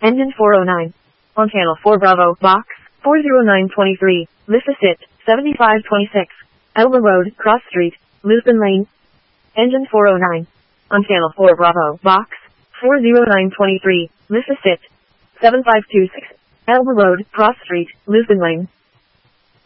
Engine 409. On channel 4 Bravo, box 40923, Lissasit 7526, Elba Road, Cross Street, Lisbon Lane. Engine 409. On channel 4 Bravo, box 40923, Lissasit 7526, Elba Road, Cross Street, Lisbon Lane.